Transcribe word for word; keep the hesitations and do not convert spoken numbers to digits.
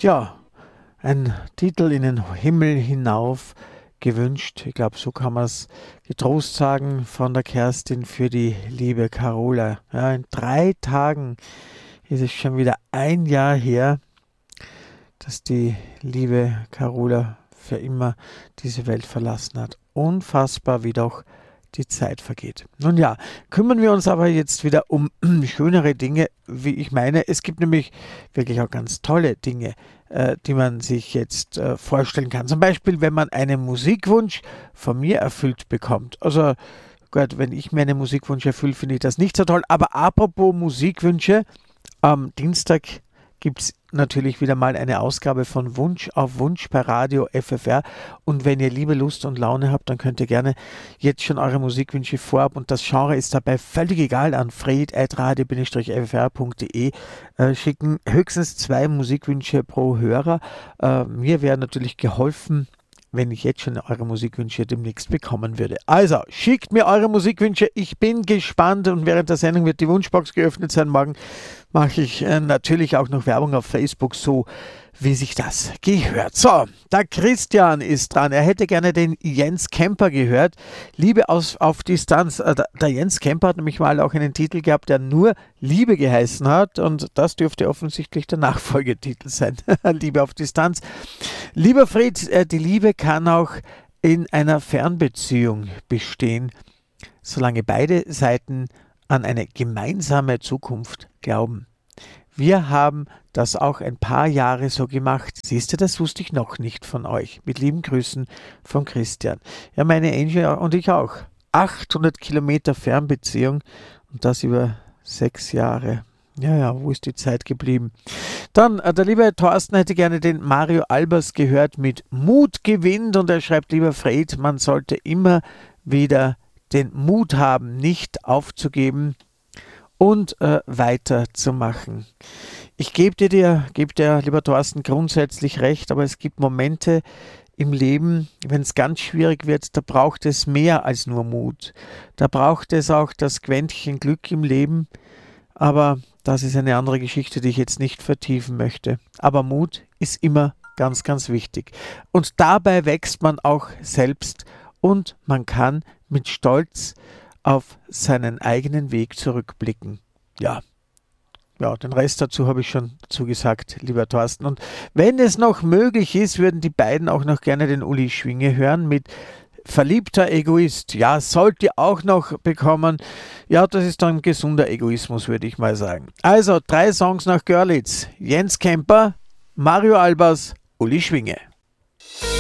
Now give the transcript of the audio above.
Ja, ein Titel in den Himmel hinauf gewünscht. Ich glaube, so kann man es getrost sagen von der Kerstin für die liebe Carola. Ja, in drei Tagen ist es schon wieder ein Jahr her, dass die liebe Carola für immer diese Welt verlassen hat. Unfassbar, wie doch die Zeit vergeht. Nun ja, kümmern wir uns aber jetzt wieder um schönere Dinge, wie ich meine. Es gibt nämlich wirklich auch ganz tolle Dinge, äh, die man sich jetzt äh, vorstellen kann. Zum Beispiel, wenn man einen Musikwunsch von mir erfüllt bekommt. Also Gott, wenn ich mir einen Musikwunsch erfülle, finde ich das nicht so toll. Aber apropos Musikwünsche, am Dienstag gibt es natürlich wieder mal eine Ausgabe von Wunsch auf Wunsch bei Radio F F R. Und wenn ihr liebe Lust und Laune habt, dann könnt ihr gerne jetzt schon eure Musikwünsche vorab, und das Genre ist dabei völlig egal, an fred at radio f f r punkt d e äh, schicken. Höchstens zwei Musikwünsche pro Hörer. Äh, mir wäre natürlich geholfen, wenn ich jetzt schon eure Musikwünsche demnächst bekommen würde. Also, schickt mir eure Musikwünsche. Ich bin gespannt, und während der Sendung wird die Wunschbox geöffnet sein. Morgen mache ich äh, natürlich auch noch Werbung auf Facebook, so wie sich das gehört. So, der Christian ist dran. Er hätte gerne den Jens Kemper gehört. Liebe aus, auf Distanz. Äh, der, der Jens Kemper hat nämlich mal auch einen Titel gehabt, der nur Liebe geheißen hat. Und das dürfte offensichtlich der Nachfolgetitel sein. Liebe auf Distanz. Lieber Fred, äh, die Liebe kann auch in einer Fernbeziehung bestehen, solange beide Seiten an eine gemeinsame Zukunft glauben. Wir haben das auch ein paar Jahre so gemacht. Siehst du, das wusste ich noch nicht von euch. Mit lieben Grüßen von Christian. Ja, meine Angel und ich auch. achthundert Kilometer Fernbeziehung, und das über sechs Jahre. Ja, ja, wo ist die Zeit geblieben? Dann, äh, der liebe Thorsten hätte gerne den Mario Albers gehört mit Mut gewinnt, und er schreibt, lieber Fred, man sollte immer wieder den Mut haben, nicht aufzugeben und äh, weiterzumachen. Ich gebe dir, dir, geb dir, lieber Thorsten, grundsätzlich recht, aber es gibt Momente im Leben, wenn es ganz schwierig wird, da braucht es mehr als nur Mut. Da braucht es auch das Quäntchen Glück im Leben, aber das ist eine andere Geschichte, die ich jetzt nicht vertiefen möchte. Aber Mut ist immer ganz, ganz wichtig. Und dabei wächst man auch selbst, und man kann mit Stolz auf seinen eigenen Weg zurückblicken. Ja, ja, den Rest dazu habe ich schon zugesagt, lieber Thorsten. Und wenn es noch möglich ist, würden die beiden auch noch gerne den Uli Schwinge hören mit Verliebter Egoist. Ja, sollt ihr auch noch bekommen. Ja, das ist dann gesunder Egoismus, würde ich mal sagen. Also, drei Songs nach Görlitz. Jens Kemper, Mario Albers, Uli Schwinge.